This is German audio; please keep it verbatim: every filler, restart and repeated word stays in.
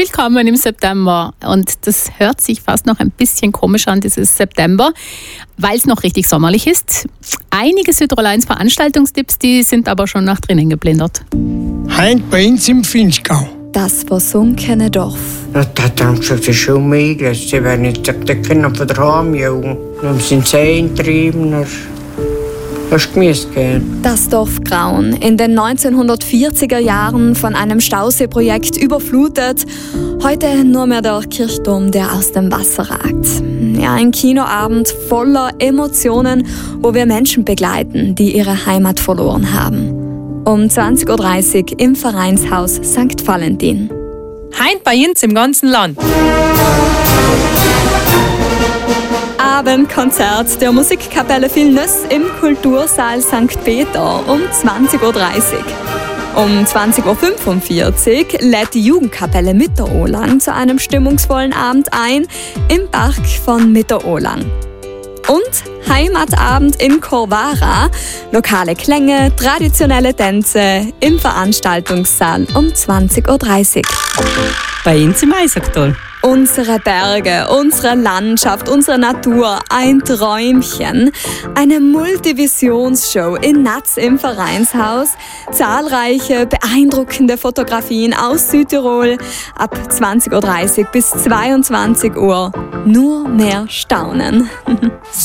Willkommen im September. Und das hört sich fast noch ein bisschen komisch an, dieses September, weil es noch richtig sommerlich ist. Einige Südtirol eins Veranstaltungstipps, die sind aber schon nach drinnen geblindert. Heute bei uns im Vinschgau. Das versunkene Dorf. Ja, da haben sie gesagt, schon mega. Sie werden nicht die Kinder von der Heim jagen. Dann sind sie eingetrieben. Hast du Gemüse gegeben? Das Dorf Graun, in den neunzehnhundertvierziger Jahren von einem Stauseeprojekt überflutet. Heute nur mehr der Kirchturm, der aus dem Wasser ragt. Ja, ein Kinoabend voller Emotionen, wo wir Menschen begleiten, die ihre Heimat verloren haben. Um zwanzig Uhr dreißig im Vereinshaus Sankt Valentin. Heint bei uns im ganzen Land. Abendkonzert der Musikkapelle Vilnöss im Kultursaal Sankt Peter um zwanzig Uhr dreißig. Um zwanzig Uhr fünfundvierzig lädt die Jugendkapelle Mitterohlang zu einem stimmungsvollen Abend ein im Park von Mitterohlang. Und Heimatabend in Corvara, lokale Klänge, traditionelle Tänze im Veranstaltungssaal um zwanzig Uhr dreißig. Bei uns im Eisacktal. Unsere Berge, unsere Landschaft, unsere Natur, ein Träumchen. Eine Multivisionsshow in Natz im Vereinshaus. Zahlreiche, beeindruckende Fotografien aus Südtirol. Ab zwanzig Uhr dreißig bis zweiundzwanzig Uhr. Nur mehr Staunen.